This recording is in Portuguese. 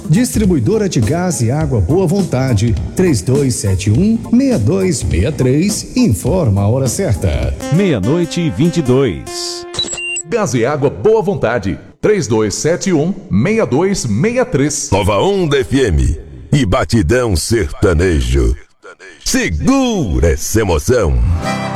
Distribuidora de Gás e Água Boa Vontade, 3271-6263, informa a hora certa. 00:22. Gás e Água Boa Vontade, 3271-6263. Nova Onda FM e Batidão Sertanejo. Segura essa emoção.